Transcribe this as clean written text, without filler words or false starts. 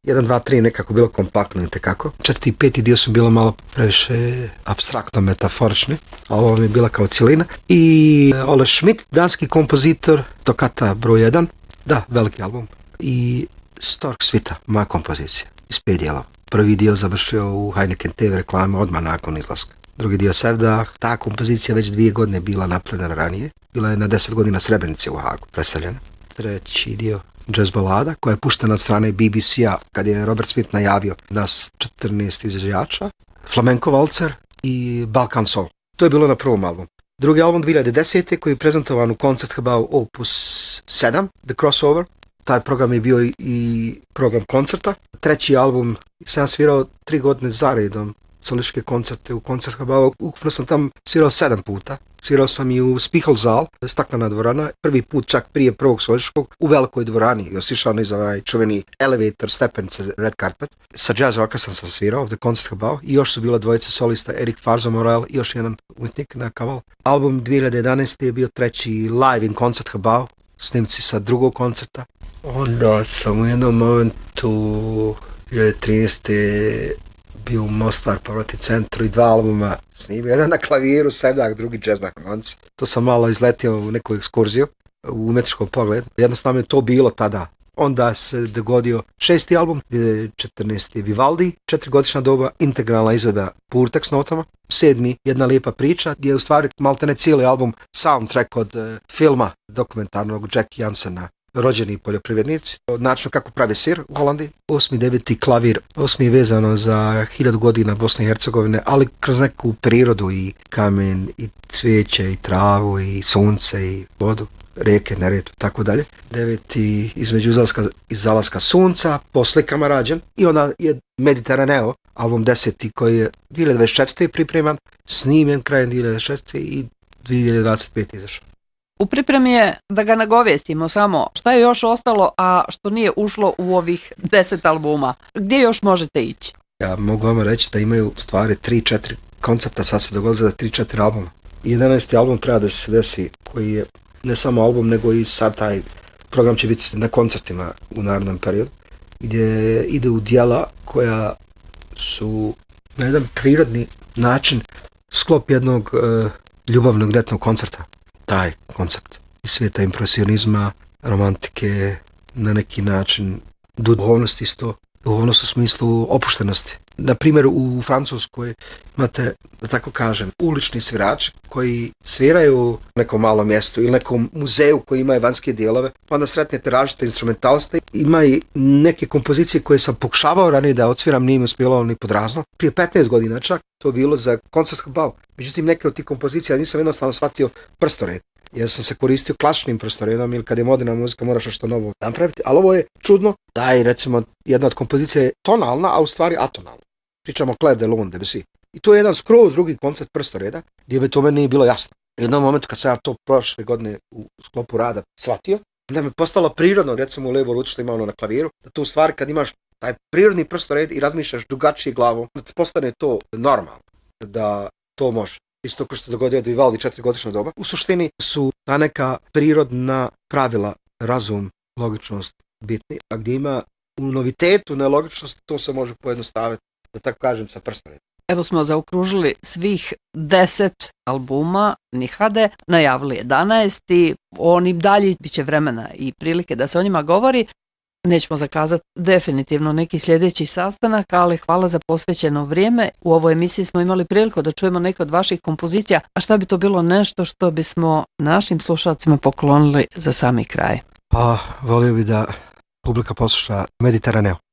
1, 2, 3 nekako bilo kompaktno i tekako. 4. i 5. dio su bilo malo previše apstraktno metaforični, a ovo mi je bila kao cijelina. I Ole Schmidt, danski kompozitor, Toccata broj 1, da, veliki album. I Stork svita, moja kompozicija, iz 5 dijelova. Prvi dio završio u Heineken TV reklame odmah nakon izlaska. Drugi dio Sevdah, ta kompozicija već 2 godine bila napravljena ranije. Bila je na 10 godina Srebrenice u Hagu predstavljena. Treći dio jazz balada koja je puštena od strane BBC-a kad je Robert Smith najavio nas 14 izvođača, Flamenco Valcer i Balkan Soul. To je bilo na prvom albumu. Drugi album 2010. koji je prezentovan u Koncertgebouw Opus 7, The Crossover. Taj program je bio i program koncerta. Treći album sam svirao 3 godine zaredom solističke koncerte u Koncertgebouw. Ukupno sam tam svirao 7 puta. Svirao sam i u Spiegelzaal, staklena dvorana, prvi put čak prije prvog solističkog, u velikoj dvorani, još išao niz ovaj čuveni elevator, stepenice, red carpet. Sa jazz orkestrom sam svirao ovdje Koncertgebouw i još su bila dvojica solista, Erik Farzo-Morel i još jedan umjetnik na kaval. Album 2011. je bio treći live in Koncertgebouw, snimci sa drugog koncerta. Onda sam u jednom momentu 2013. bio u Mostar Povrati centru i 2 albuma snimio. Jedan na klaviru, Sevdah, drugi jazz na harmonici. To sam malo izletio u neku ekskurziju u umetničkom pogledu. Jednostavno je to bilo tada. Onda se dogodio 6. album, 2014. Vivaldi, 4-godišnja doba, integralna izvedba Purtek s notama. 7. jedna lijepa priča, gdje je u stvari maltene cijeli album soundtrack od filma dokumentarnog Jackie Jansena, Rođeni poljoprivrednici, način kako pravi sir u Holandiji. 8. 9. klavir, 8. je vezano za 1000 godina Bosne i Hercegovine, ali kroz neku prirodu i kamen, i cvijeće, i travu, i sunce, i vodu, rijeke, Neretvu, tako dalje. 9. između i zalaska sunca, po slikama rađen, i onda je Mediteraneo, album 10. koji je 2024. pripreman, snimljen krajem 2026. i 2025. izašao. U pripremi je, da ga nagovestimo samo, šta je još ostalo, a što nije ušlo u ovih 10 albuma. Gdje još možete ići? Ja mogu vam reći da imaju stvari 3-4 koncepta, sad se dogodilo za 3-4 albuma. 11. album treba da se desi, koji je ne samo album, nego i sad taj program će biti na koncertima u narednom periodu, gdje ide u dijela koja su na jedan prirodni način sklop jednog ljubavnog ljetnog koncerta. Taj koncept iz svijeta impresionizma, romantike, na neki način duhovnost isto, duhovnost u smislu opuštenosti. Na primjer u Francuskoj imate, da tako kažem, ulični svirači koji sviraju u nekom malom mjestu ili nekom muzeju koji ima vanjske dijelove, pa onda sretnete različite instrumentaliste. Ima i neke kompozicije koje sam pokušavao ranije da odsviram, nije mi uspjelo ni pod razno. Prije 15 godina čak to bilo za Koncertgebouw. Međutim, neke od tih kompozicija nisam jednostavno shvatio prstored. Jer sam se koristio klasičnim prstoredom ili kad je moderna muzika moraš nešto novo napraviti. Ali ovo je čudno. Taj, recimo, jedna od kompozicija je tonalna, a u stvari atonalna. Pričamo Clair de Lune, Debussy. I to je jedan skroz drugi koncept prstoreda, gdje bi to meni nije bilo jasno. U jednom momentu kad sam ja to prošle godine u sklopu rada shvatio, da mi je postalo prirodno, recimo u levo ruci što ima ono na klaviru, da to u stvari kad imaš taj prirodni prstored i razmišljaš drugačije glavom, da ti postane to normalno, da to može. Isto ko što se dogodio od Vivaldi 4-godišnja doba. U suštini su ta neka prirodna pravila, razum, logičnost bitni, a gdje ima u novitetu nelogičnost, to se može pojednostaviti, da tako kažem, sa prstoredom. Evo smo zaokružili svih 10 albuma Nihade, najavili 11. Onim dalje biće vremena i prilike da se o njima govori. Nećemo zakazati definitivno neki sljedeći sastanak, ali hvala za posvećeno vrijeme. U ovoj emisiji smo imali priliku da čujemo neke od vaših kompozicija, a šta bi to bilo nešto što bismo našim slušalcima poklonili za sami kraj? Pa, volio bi da publika posluša Mediteraneo.